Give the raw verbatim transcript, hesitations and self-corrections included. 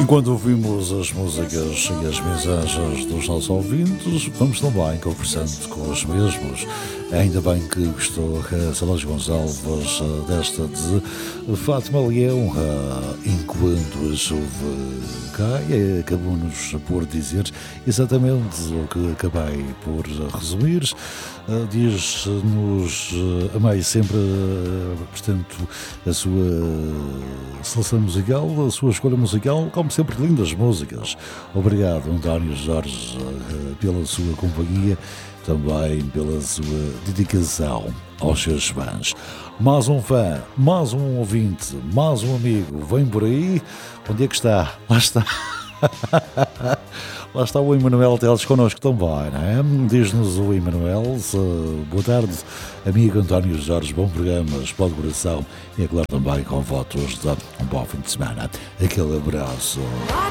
Enquanto ouvimos as músicas e as mensagens dos nossos ouvintes, vamos também conversando com os mesmos. Ainda bem que gostou a Salões Gonçalves desta de Fátima Leão, enquanto a chuva cai. Acabou-nos por dizer exatamente o que acabei por resumir. Diz-nos a May sempre, portanto, a sua seleção musical, a sua escolha musical, como sempre, lindas músicas. Obrigado, António Jorge, pela sua companhia, também pela sua dedicação aos seus fãs. Mais um fã, mais um ouvinte, mais um amigo, vem por aí. Onde é que está? Lá está. Lá está o Emanuel Teles connosco também, não é? Diz-nos o Emanuel, boa tarde, amigo António Jorge, bom programa, explode o coração e, é claro, também com votos de um bom fim de semana. Aquele abraço.